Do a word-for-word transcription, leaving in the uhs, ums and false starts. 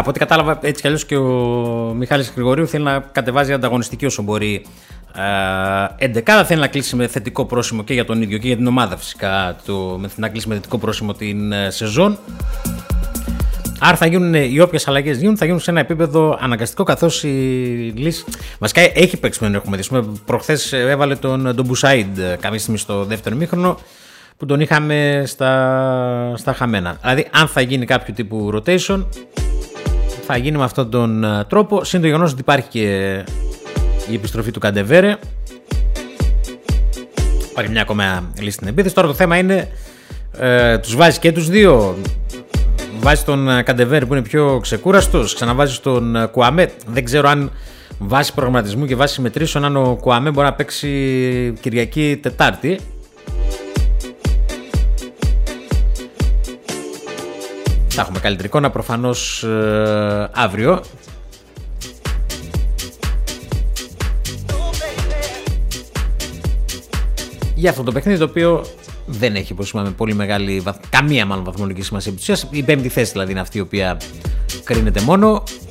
από ό,τι κατάλαβα, έτσι κι αλλιώς και ο Μιχάλης Γρηγορίου θέλει να κατεβάζει ανταγωνιστική όσο μπορεί εντεκάδα. Θέλει να κλείσει με θετικό πρόσημο και για τον ίδιο και για την ομάδα φυσικά. Το, να κλείσει με θετικό πρόσημο την σεζόν. Άρα θα γίνουν, οι όποιες αλλαγές γίνουν θα γίνουν σε ένα επίπεδο αναγκαστικό, καθώς η λύση. Βασικά έχει παίξει με τον έχουμε δει. Προχθές έβαλε τον, τον Μπουσαΐντ κάποια στιγμή στο δεύτερο ημίχρονο που τον είχαμε στα, στα χαμένα. Δηλαδή, αν θα γίνει κάποιο τύπου rotation, θα γίνει με αυτόν τον τρόπο. Συν το γεγονός ότι υπάρχει και η επιστροφή του Καντεβέρε. Υπάρχει μια ακόμα λύση στην επίθεση. Τώρα το θέμα είναι, ε, τους βάζει και τους δύο. Βάζει τον Καντεβέρε που είναι πιο ξεκούραστος, ξαναβάζει τον Κουαμέ. Δεν ξέρω αν βάσει προγραμματισμού και βάσει μετρήσεων, αν ο Κουαμέ μπορεί να παίξει Κυριακή Τετάρτη. Θα έχουμε καλύτερη εικόνα προφανώς ε, αύριο. Για αυτό το παιχνίδι, το οποίο δεν έχει, όπως είπαμε, πολύ μεγάλη, καμία μάλλον βαθμολογική σημασία. Η πέμπτη θέση δηλαδή είναι αυτή η οποία κρίνεται μόνο.